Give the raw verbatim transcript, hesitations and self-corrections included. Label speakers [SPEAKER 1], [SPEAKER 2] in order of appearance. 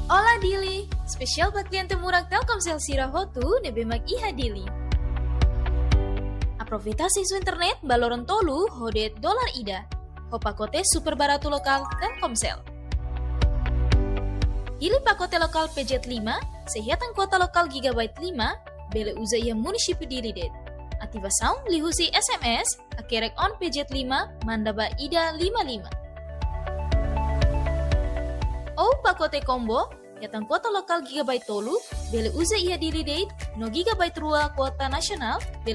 [SPEAKER 1] Ola Dili, spesial buat klien temurang Telkomsel Sirahotu nebemak iha Dili. Aproveita sisu internet baloron tolu hodet dolar ida. Hopakote super baratu lokal Telkomsel. Pilih pakote lokal P J lima, sehatan kuota lokal gigabyte lima, bele uza ia munisipi Dili det. Ativa sound lihusi S M S, akerek on P J lima, mandaba ida lima lima. Oh pakote combo, yatan kuota lokal gigabyte tolu, bele uza ia Dili date, no gigabyte rua kuota nasional, bele